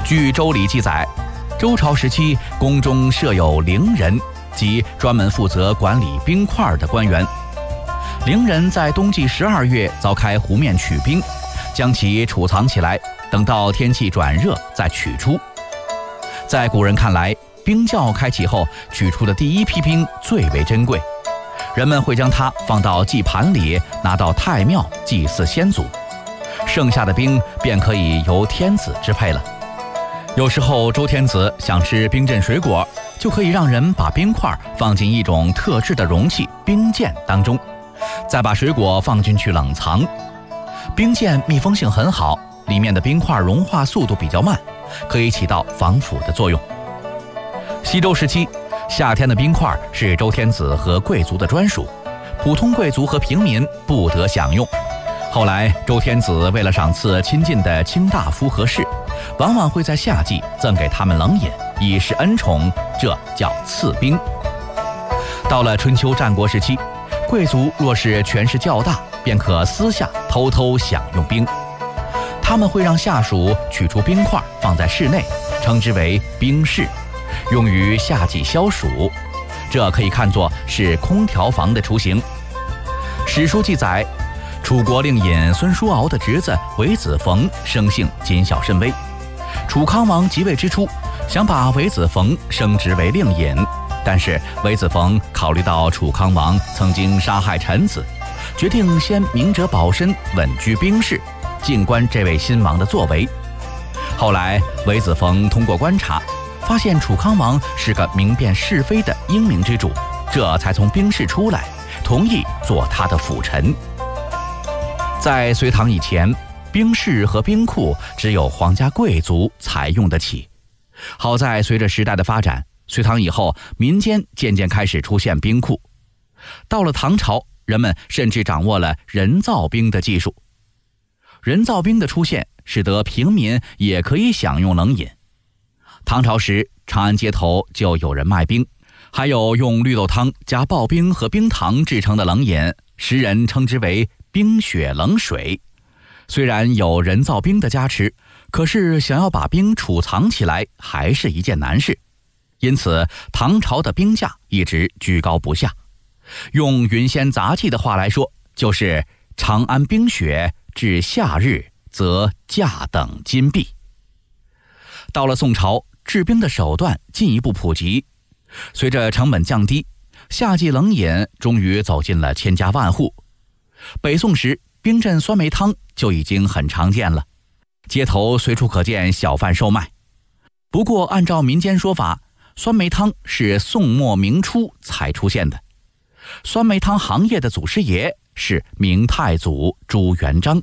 据《周礼》记载，周朝时期宫中设有陵人，即专门负责管理冰块的官员。陵人在冬季12月凿开湖面取冰，将其储藏起来，等到天气转热再取出。在古人看来，冰窖开启后取出的第一批冰最为珍贵，人们会将它放到祭盘里，拿到太庙祭祀先祖，剩下的冰便可以由天子支配了。有时候周天子想吃冰镇水果，就可以让人把冰块放进一种特制的容器冰鉴当中，再把水果放进去冷藏。冰鉴密封性很好，里面的冰块融化速度比较慢，可以起到防腐的作用。西周时期，夏天的冰块是周天子和贵族的专属，普通贵族和平民不得享用。后来周天子为了赏赐亲近的卿大夫和士，往往会在夏季赠给他们冷饮，以示恩宠，这叫赐冰。到了春秋战国时期，贵族若是权势较大，便可私下偷偷享用冰。他们会让下属取出冰块放在室内，称之为冰室，用于夏季消暑，这可以看作是空调房的雏形。史书记载，楚国令尹孙叔敖的侄子韦子冯生性谨小慎微，楚康王即位之初，想把韦子冯升职为令尹，但是韦子冯考虑到楚康王曾经杀害臣子，决定先明哲保身，稳居兵士，静观这位新王的作为。后来韦子冯通过观察，发现楚康王是个明辨是非的英明之主，这才从兵士出来，同意做他的辅臣。在隋唐以前，兵士和兵库只有皇家贵族才用得起。好在随着时代的发展，隋唐以后，民间渐渐开始出现兵库。到了唐朝，人们甚至掌握了人造冰的技术。人造冰的出现，使得平民也可以享用冷饮。唐朝时，长安街头就有人卖冰，还有用绿豆汤加刨冰和冰糖制成的冷饮，时人称之为冰雪冷水。虽然有人造冰的加持，可是想要把冰储藏起来还是一件难事，因此唐朝的冰价一直居高不下。用云仙杂记的话来说，就是长安冰雪至夏日，则价等金币。到了宋朝，制冰的手段进一步普及，随着成本降低，夏季冷饮终于走进了千家万户。北宋时，冰镇酸梅汤就已经很常见了，街头随处可见小贩售卖。不过按照民间说法，酸梅汤是宋末明初才出现的。酸梅汤行业的祖师爷是明太祖朱元璋。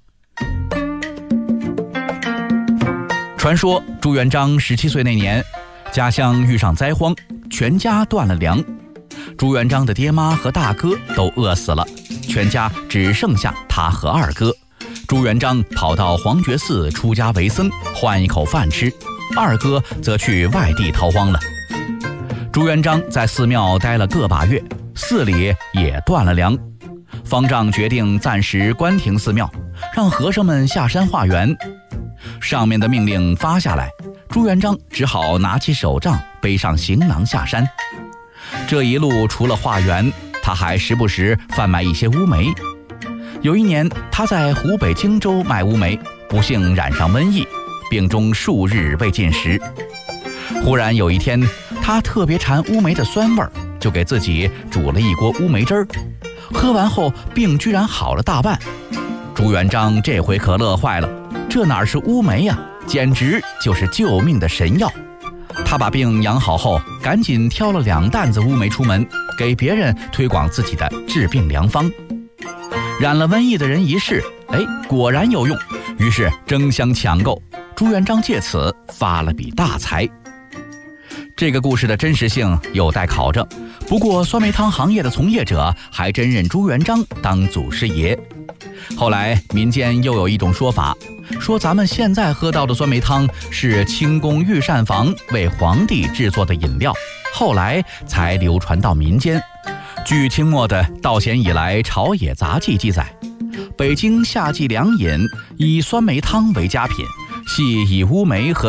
传说朱元璋17岁那年，家乡遇上灾荒，全家断了粮。朱元璋的爹妈和大哥都饿死了，全家只剩下他和二哥。朱元璋跑到黄觉寺出家为僧，换一口饭吃，二哥则去外地逃荒了。朱元璋在寺庙待了个把月，寺里也断了粮。方丈决定暂时关停寺庙，让和尚们下山化缘。上面的命令发下来，朱元璋只好拿起手杖，背上行囊下山。这一路除了化缘，他还时不时贩卖一些乌梅。有一年，他在湖北荆州卖乌梅，不幸染上瘟疫，病中数日未进食。忽然有一天，他特别馋乌梅的酸味儿，就给自己煮了一锅乌梅汁儿。喝完后，病居然好了大半。朱元璋这回可乐坏了，这哪是乌梅呀，简直就是救命的神药。他把病养好后，赶紧挑了2担子乌梅出门，给别人推广自己的治病良方。染了瘟疫的人一试，果然有用，于是争相抢购。朱元璋借此发了笔大财。这个故事的真实性有待考证，不过酸梅汤行业的从业者还真认朱元璋当祖师爷。后来民间又有一种说法，说咱们现在喝到的酸梅汤是清宫御膳房为皇帝制作的饮料，后来才流传到民间。据清末的《道咸以来朝野杂记》记载，北京夏季凉饮以酸梅汤为佳品，系以乌梅和